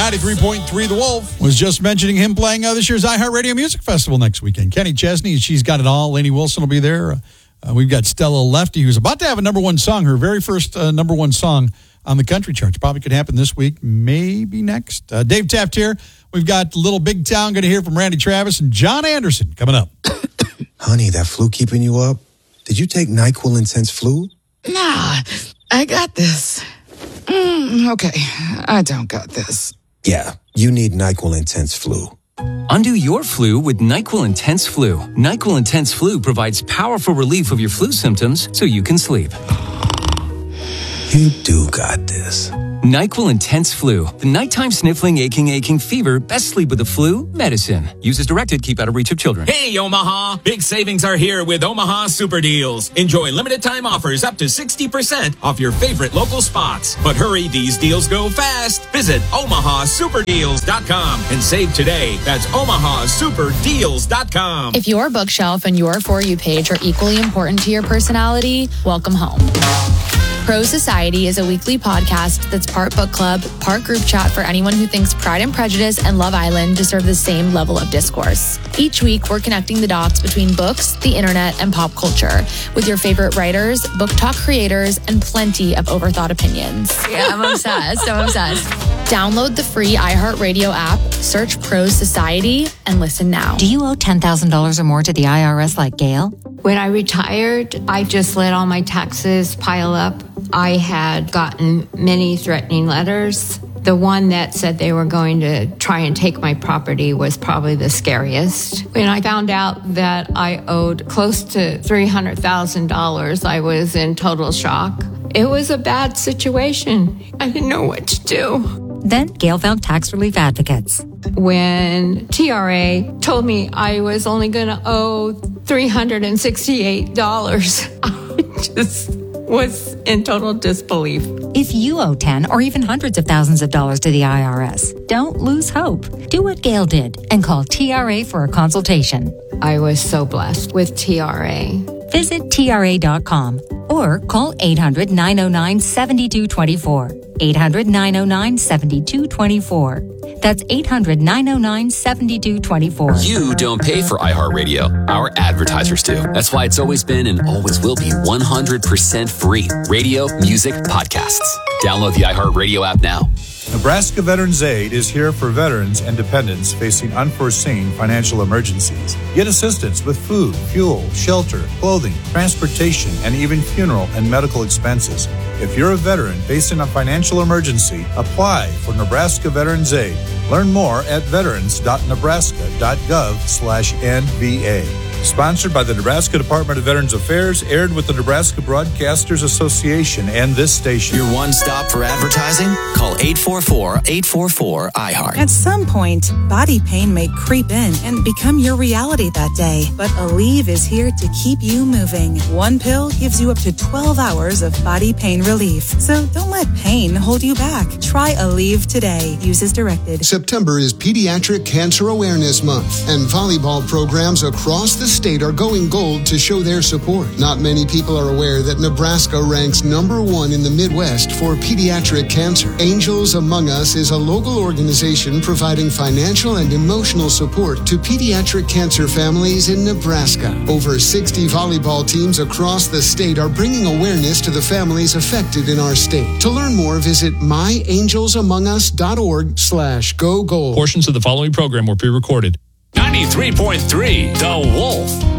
93.3 The Wolf. Was just mentioning him playing this year's iHeartRadio Music Festival next weekend. Kenny Chesney, She's Got It All. Lainey Wilson will be there. We've got Stella Lefty, who's about to have a number one song, her very first number one song on the country charts. Probably could happen this week, maybe next. Dave Taft here. We've got Little Big Town, going to hear from Randy Travis and John Anderson coming up. Honey, that flu keeping you up? Did you take NyQuil Intense Flu? Nah, I got this. Okay, I don't got this. Yeah, you need NyQuil Intense Flu. Undo your flu with NyQuil Intense Flu. NyQuil Intense Flu provides powerful relief of your flu symptoms so you can sleep. You do got this. NyQuil Intense Flu. The nighttime sniffling, aching fever. Best sleep with the flu medicine. Use as directed. Keep out of reach of children. Hey, Omaha! Big savings are here with Omaha Super Deals. Enjoy limited time offers up to 60% off your favorite local spots. But hurry, these deals go fast. Visit OmahaSuperDeals.com and save today. That's OmahaSuperDeals.com. If your bookshelf and your For You page are equally important to your personality, welcome home. Pro Society is a weekly podcast that's part book club, part group chat for anyone who thinks Pride and Prejudice and Love Island deserve the same level of discourse. Each week, we're connecting the dots between books, the internet, and pop culture with your favorite writers, book talk creators, and plenty of overthought opinions. Yeah, I'm obsessed. Download the free iHeartRadio app, search Pro Society, and listen now. Do you owe $10,000 or more to the IRS like Gail? When I retired, I just let all my taxes pile up. I had gotten many threatening letters. The one that said they were going to try and take my property was probably the scariest. When I found out that I owed close to $300,000, I was in total shock. It was a bad situation. I didn't know what to do. Then Gail found tax relief advocates. When TRA told me I was only going to owe $368, I just was in total disbelief. If you owe 10 or even hundreds of thousands of dollars to the IRS, don't lose hope. Do what Gail did and call TRA for a consultation. I was so blessed with TRA. Visit TRA.com or call 800-909-7224. 800-909-7224. That's 800-909-7224. You don't pay for iHeartRadio. Our advertisers do. That's why it's always been and always will be 100% free. Radio, music, podcasts. Download the iHeartRadio app now. Nebraska Veterans Aid is here for veterans and dependents facing unforeseen financial emergencies. Get assistance with food, fuel, shelter, clothing, transportation, and even funeral and medical expenses. If you're a veteran facing a financial emergency, apply for Nebraska Veterans Aid. Learn more at veterans.nebraska.gov/NVA. Sponsored by the Nebraska Department of Veterans Affairs, aired with the Nebraska Broadcasters Association and this station. Your one stop for advertising? Call 844-844-iHeart. At some point, body pain may creep in and become your reality that day. But Aleve is here to keep you moving. One pill gives you up to 12 hours of body pain relief. So don't let pain hold you back. Try Aleve today. Use as directed. September is Pediatric Cancer Awareness Month, and volleyball programs across the state are going gold to show their support. Not many people are aware that Nebraska ranks #1 in the Midwest for pediatric cancer. Angels Among Us is a local organization providing financial and emotional support to pediatric cancer families in Nebraska. Over 60 volleyball teams across the state are bringing awareness to the families affected in our state. To learn more, visit myangelsamongus.org/go gold. Portions of the following program were pre-recorded. 93.3 The Wolf.